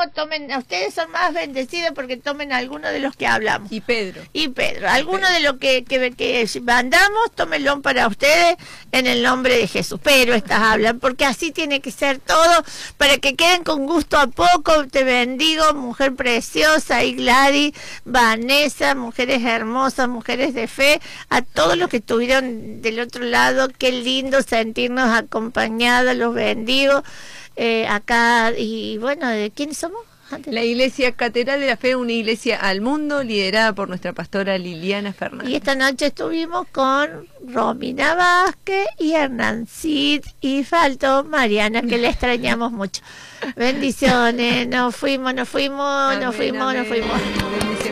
tomen, ustedes son más bendecidos porque tomen alguno de los que hablamos. Y Pedro. Alguno de los que mandamos, tómenlo para ustedes en el nombre de Jesús. Pero estas hablan, porque así tiene que ser todo, para que queden con gusto a poco. Te bendigo, mujer preciosa, y Gladys, Vanessa, mujeres hermosas, mujeres de fe, a todos los que estuvieron del otro lado. Qué lindo sentirnos acompañadas, los bendigo. Acá, y bueno, ¿de quiénes somos? La Iglesia Catedral de la Fe, una iglesia al mundo, liderada por nuestra pastora Liliana Fernández. Y esta noche estuvimos con Romina Vázquez y Hernán Cid, y faltó Mariana, que le extrañamos mucho. Bendiciones, nos fuimos. Bendiciones.